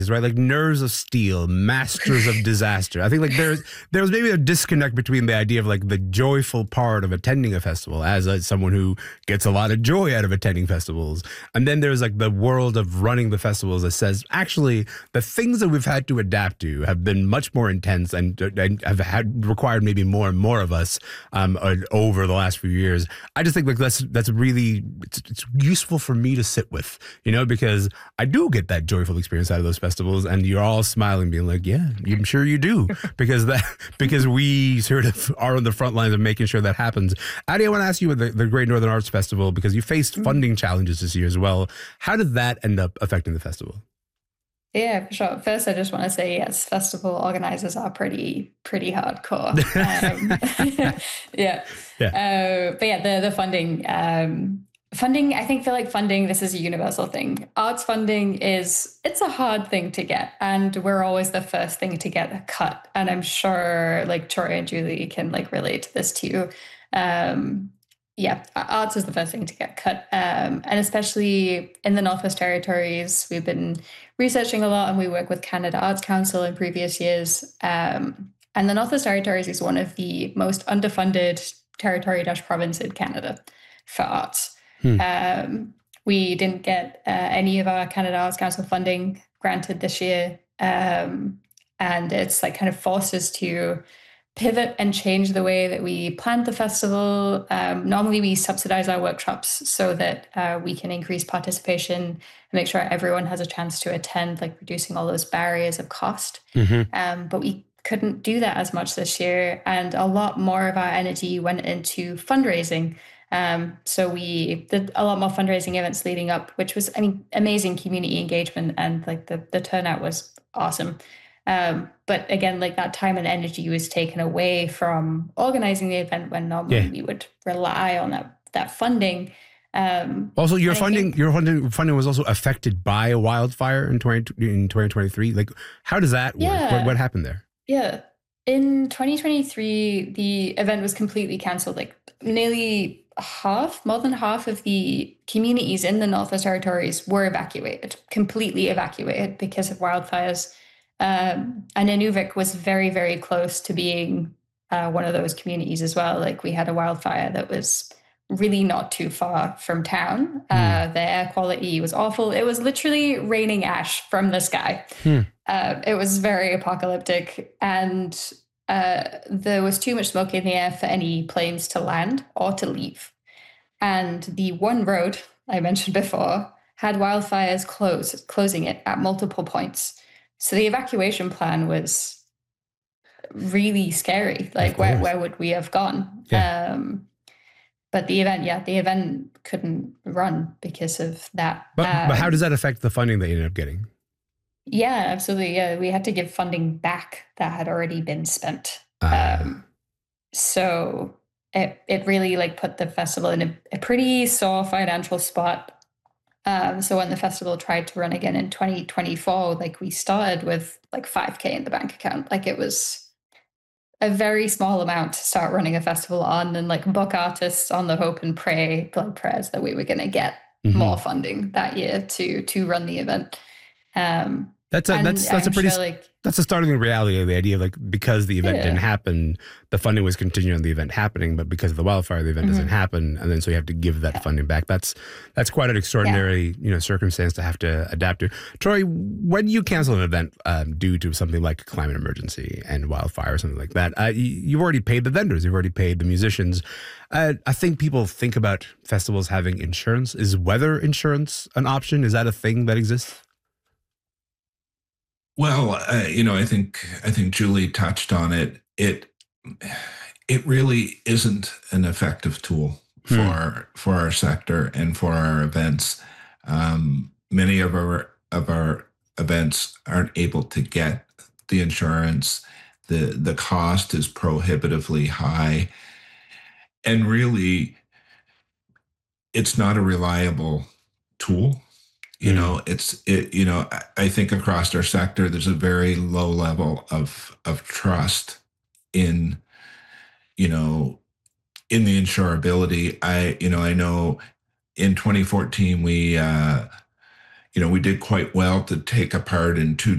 right? Like Nerves of Steel, Masters of Disaster. I think like there's maybe a disconnect between the idea of like the joyful part of attending a festival as someone who gets a lot of joy out of attending festivals, and then there's like the world of running the festivals that says actually the things that we've had to adapt to have been much more intense and have had required maybe more and more of us over the last few years. I just think like that's really it's useful for me to sit with, because I do get that joyful experience out of those festivals, and you're all smiling, being like, "Yeah, I'm sure you do," because we sort of are on the front lines of making sure that happens. Addie, I want to ask you with the Great Northern Arts Festival, because you faced funding challenges this year as well. How did that end up affecting the festival? Yeah, for sure. First, I just want to say, yes, festival organizers are pretty hardcore. Yeah. But yeah, the funding. Funding, I think funding, this is a universal thing. Arts funding it's a hard thing to get, and we're always the first thing to get a cut. And I'm sure Troy and Julie can relate to this too. Yeah, arts is the first thing to get cut. And especially in the Northwest Territories, we've been researching a lot, and we work with Canada Arts Council in previous years. And the Northwest Territories is one of the most underfunded territory-province in Canada for arts. We didn't get any of our Canada Arts Council funding granted this year. And it's kind of forced us to pivot and change the way that we planned the festival. Normally we subsidize our workshops so that we can increase participation and make sure everyone has a chance to attend, reducing all those barriers of cost. But we couldn't do that as much this year. And a lot more of our energy went into fundraising. So we did a lot more fundraising events leading up, which was, amazing community engagement, and the turnout was awesome. But again, that time and energy was taken away from organizing the event when normally we would rely on that funding. Also, your funding was also affected by a wildfire in 2023. How does that work? What happened there? Yeah. In 2023, the event was completely canceled. Nearly more than half of the communities in the Northwest Territories were completely evacuated because of wildfires. And Inuvik was very, very close to being one of those communities as well. We had a wildfire that was really not too far from town. The air quality was awful. It was literally raining ash from the sky. It was very apocalyptic, and there was too much smoke in the air for any planes to land or to leave. And the one road I mentioned before had wildfires closing it at multiple points. So the evacuation plan was really scary. Where would we have gone? Yeah. But the event couldn't run because of that. But how does that affect the funding that you ended up getting? Yeah, absolutely. Yeah, we had to give funding back that had already been spent. So it really put the festival in a pretty sore financial spot. So when the festival tried to run again in 2024, we started with $5,000 in the bank account. It was a very small amount to start running a festival on, and book artists on the hope and prayers that we were going to get more funding that year to run the event. That's a startling reality of the idea of because the event didn't happen, the funding was continuing on the event happening, but because of the wildfire, the event doesn't happen, and then so you have to give that funding back. That's quite an extraordinary circumstance to have to adapt to. Troy, when you cancel an event due to something like a climate emergency and wildfire or something like that, you've already paid the vendors, you've already paid the musicians. I think people think about festivals having insurance. Is weather insurance an option? Is that a thing that exists? Well, I think Julie touched on it. It really isn't an effective tool for our sector and for our events. Many of our events aren't able to get the insurance. The cost is prohibitively high, and really, it's not a reliable tool. I think across our sector, there's a very low level of trust in the insurability. I know in 2014, we did quite well to take a part in two